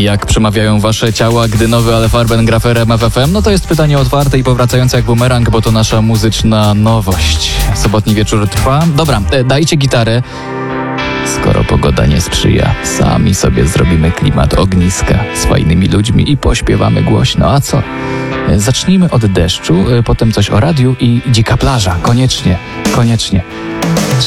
Jak przemawiają wasze ciała, gdy nowy Ale Farben gra w RMF FM? No to jest pytanie otwarte i powracające jak bumerang, bo to nasza muzyczna nowość. Sobotni wieczór trwa. Dobra, dajcie gitarę. Skoro pogoda nie sprzyja, sami sobie zrobimy klimat ogniska z fajnymi ludźmi i pośpiewamy głośno. A co? Zacznijmy od deszczu, potem coś o radiu i dzika plaża. Koniecznie, koniecznie.